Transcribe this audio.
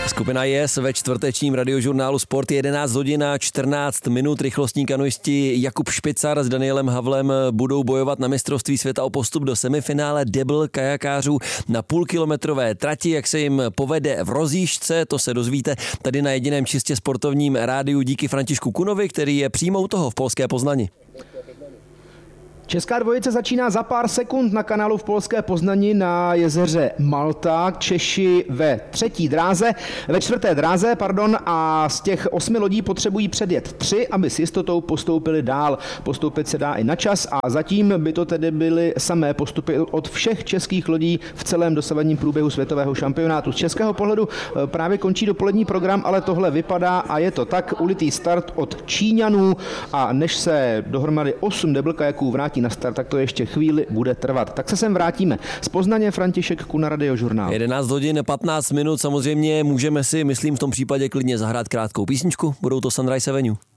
Skupina JES ve čtvrtečním radiožurnálu Sport 11 hodin a 14 minut. Rychlostní kanoisti Jakub Špicar s Danielem Havlem budou bojovat na mistrovství světa o postup do semifinále debl kajakářů na půlkilometrové trati. Jak se jim povede v Rozíšce, to se dozvíte tady na jediném čistě sportovním rádiu díky Františku Kunovi, který je přímo u toho v polské Poznani. Česká dvojice začíná za pár sekund na kanálu v polské Poznani na jezeře Malta. Češi ve čtvrté dráze, a z těch 8 lodí potřebují předjet 3, aby s jistotou postoupili dál. Postoupit se dá i na čas a zatím by to tedy byly samé postupy od všech českých lodí v celém dosavadním průběhu světového šampionátu. Z českého pohledu právě končí dopolední program, ale tohle vypadá a je to tak ulitý start od Číňanů a než se dohromady 8 debl kajaků vrátí na start, tak to ještě chvíli bude trvat. Tak se sem vrátíme. Z Poznaně František Kuna, radiožurnál. 11 hodin 15 minut, samozřejmě můžeme si, myslím v tom případě klidně zahrát krátkou písničku. Budou to Sunrise Avenue.